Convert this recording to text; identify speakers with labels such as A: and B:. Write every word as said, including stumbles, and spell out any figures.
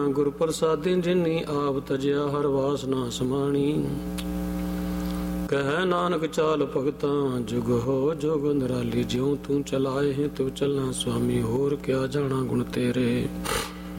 A: ਗੁਰ ਪ੍ਰਸਾਦਿ ਜਿਨੀ ਆਪ ਤਜਿਆ ਹਰ ਵਾਸ ਨਾ ਸਮਾਣੀ। ਕਹਿ ਨਾਨਕ ਚਾਲ ਭਗਤਾਂ ਜੁਗ ਹੋ ਜੋਗ ਨਿਰਾਲੀ। ਜਿਉ ਤੂੰ ਚਲਾਏ ਹੈ ਤਿਉ ਚੱਲਾਂ ਸੁਆਮੀ, ਹੋਰ ਕਿਆ ਜਾਣਾ ਗੁਣ ਤੇਰੇ।